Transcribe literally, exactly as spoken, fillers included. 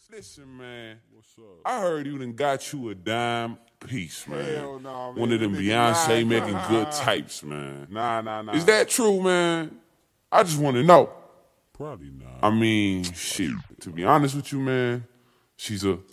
Listen, man. What's up? I heard you done got you a dime piece, man. Hell nah, man. One of them That nigga Beyonce lying. making good types, man. Nah, nah, nah. Is that true, man? I just want to know. Probably not. I mean, shit. To be honest with you, man, she's a